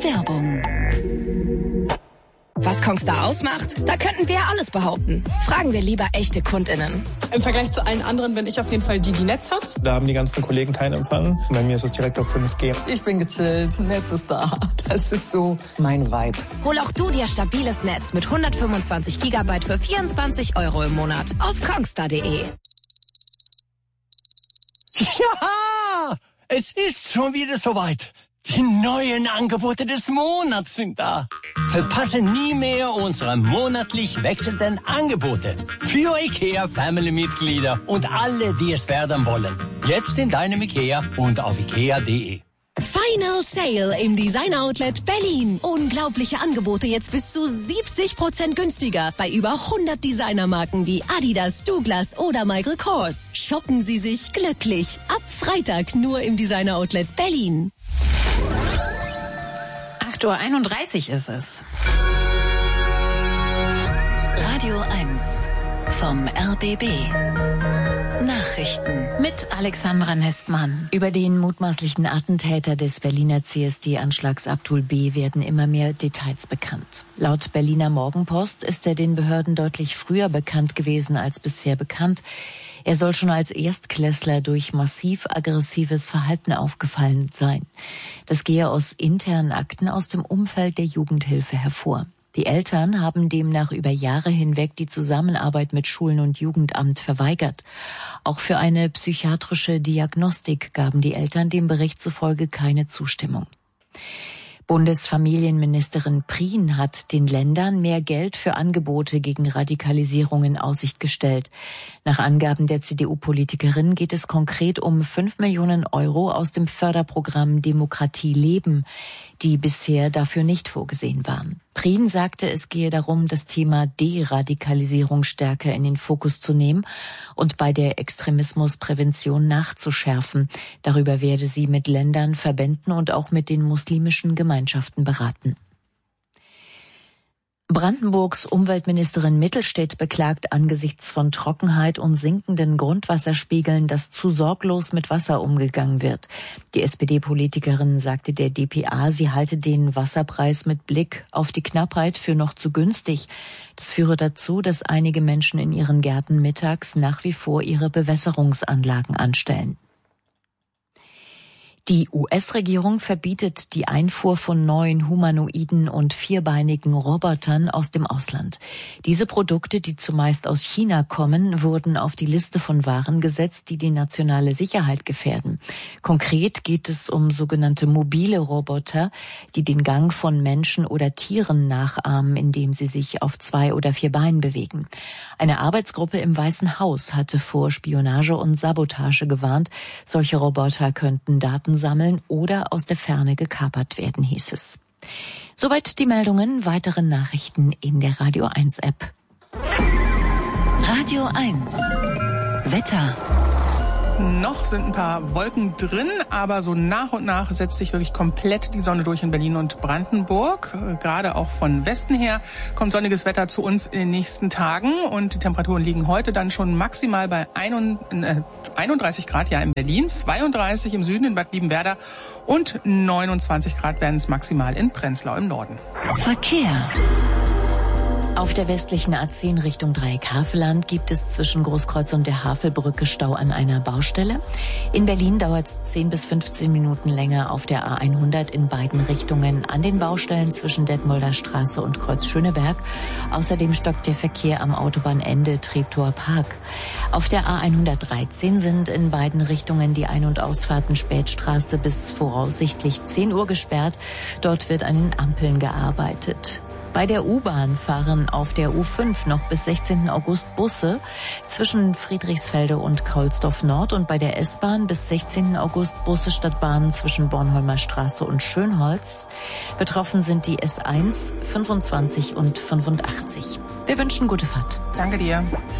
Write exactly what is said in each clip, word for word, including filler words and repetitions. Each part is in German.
Werbung. Was Kongstar ausmacht? Da könnten wir alles behaupten. Fragen wir lieber echte KundInnen. Im Vergleich zu allen anderen bin ich auf jeden Fall die, die Netz hat. Da haben die ganzen Kollegen keinen Empfang. Bei mir ist es direkt auf fünf G. Ich bin gechillt, Netz ist da. Das ist so mein Vibe. Hol auch du dir stabiles Netz mit hundertfünfundzwanzig Gigabyte für vierundzwanzig Euro im Monat auf kongstar punkt de. Ja, es ist schon wieder soweit. Die neuen Angebote des Monats sind da. Verpasse nie mehr unsere monatlich wechselnden Angebote. Für IKEA Family-Mitglieder und alle, die es werden wollen. Jetzt in deinem IKEA und auf ikea punkt de. Final Sale im Design Outlet Berlin. Unglaubliche Angebote jetzt bis zu siebzig Prozent günstiger bei über hundert Designermarken wie Adidas, Douglas oder Michael Kors. Shoppen Sie sich glücklich. Ab Freitag nur im Designer Outlet Berlin. acht Uhr einunddreißig ist es. Radio eins vom R B B. Nachrichten mit Alexandra Nestmann. Über den mutmaßlichen Attentäter des Berliner C S D-Anschlags Abdul B. werden immer mehr Details bekannt. Laut Berliner Morgenpost ist er den Behörden deutlich früher bekannt gewesen als bisher bekannt. Er soll schon als Erstklässler durch massiv aggressives Verhalten aufgefallen sein. Das gehe aus internen Akten aus dem Umfeld der Jugendhilfe hervor. Die Eltern haben demnach über Jahre hinweg die Zusammenarbeit mit Schulen und Jugendamt verweigert. Auch für eine psychiatrische Diagnostik gaben die Eltern dem Bericht zufolge keine Zustimmung. Bundesfamilienministerin Prien hat den Ländern mehr Geld für Angebote gegen Radikalisierung in Aussicht gestellt. Nach Angaben der C D U-Politikerin geht es konkret um fünf Millionen Euro aus dem Förderprogramm Demokratie leben, die bisher dafür nicht vorgesehen waren. Prien sagte, es gehe darum, das Thema Deradikalisierung stärker in den Fokus zu nehmen und bei der Extremismusprävention nachzuschärfen. Darüber werde sie mit Ländern, Verbänden und auch mit den muslimischen Gemeinschaften beraten. Brandenburgs Umweltministerin Mittelstädt beklagt angesichts von Trockenheit und sinkenden Grundwasserspiegeln, dass zu sorglos mit Wasser umgegangen wird. Die S P D-Politikerin sagte der D P A, sie halte den Wasserpreis mit Blick auf die Knappheit für noch zu günstig. Das führe dazu, dass einige Menschen in ihren Gärten mittags nach wie vor ihre Bewässerungsanlagen anstellen. Die U S-Regierung verbietet die Einfuhr von neuen humanoiden und vierbeinigen Robotern aus dem Ausland. Diese Produkte, die zumeist aus China kommen, wurden auf die Liste von Waren gesetzt, die die nationale Sicherheit gefährden. Konkret geht es um sogenannte mobile Roboter, die den Gang von Menschen oder Tieren nachahmen, indem sie sich auf zwei oder vier Beinen bewegen. Eine Arbeitsgruppe im Weißen Haus hatte vor Spionage und Sabotage gewarnt. Solche Roboter könnten Daten sammeln oder aus der Ferne gekapert werden, hieß es. Soweit die Meldungen. Weitere Nachrichten in der Radio eins App. Radio eins Wetter. Noch sind ein paar Wolken drin, aber so nach und nach setzt sich wirklich komplett die Sonne durch in Berlin und Brandenburg. Gerade auch von Westen her kommt sonniges Wetter zu uns in den nächsten Tagen und die Temperaturen liegen heute dann schon maximal bei einunddreißig Grad, ja, in Berlin, zweiunddreißig im Süden in Bad Liebenwerda und neunundzwanzig Grad werden es maximal in Prenzlau im Norden. Verkehr. Auf der westlichen A zehn Richtung Dreieck-Havelland gibt es zwischen Großkreuz und der Havelbrücke Stau an einer Baustelle. In Berlin dauert es zehn bis fünfzehn Minuten länger auf der A hundert in beiden Richtungen an den Baustellen zwischen Detmolder Straße und Kreuz Schöneberg. Außerdem stockt der Verkehr am Autobahnende Treptower Park. Auf der A hundertdreizehn sind in beiden Richtungen die Ein- und Ausfahrten Spätstraße bis voraussichtlich zehn Uhr gesperrt. Dort wird an den Ampeln gearbeitet. Bei der U-Bahn fahren auf der U fünf noch bis sechzehnten August Busse zwischen Friedrichsfelde und Kaulsdorf Nord und bei der S-Bahn bis sechzehnten August Busse statt Bahnen zwischen Bornholmer Straße und Schönholz. Betroffen sind die S eins, fünfundzwanzig und fünfundachtzig. Wir wünschen gute Fahrt. Danke dir.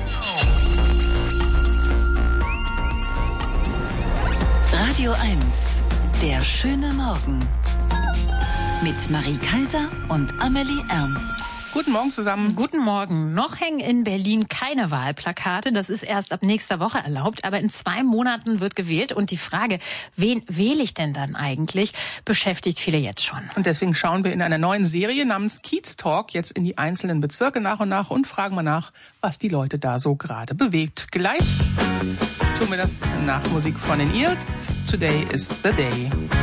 Radio eins, der schöne Morgen. Mit Marie Kaiser und Amelie Ernst. Guten Morgen zusammen. Guten Morgen. Noch hängen in Berlin keine Wahlplakate. Das ist erst ab nächster Woche erlaubt. Aber in zwei Monaten wird gewählt. Und die Frage, wen wähle ich denn dann eigentlich, beschäftigt viele jetzt schon. Und deswegen schauen wir in einer neuen Serie namens Kiez Talk jetzt in die einzelnen Bezirke nach und nach und fragen mal nach, was die Leute da so gerade bewegt. Gleich tun wir das nach Musik von den Eels. Today is the day.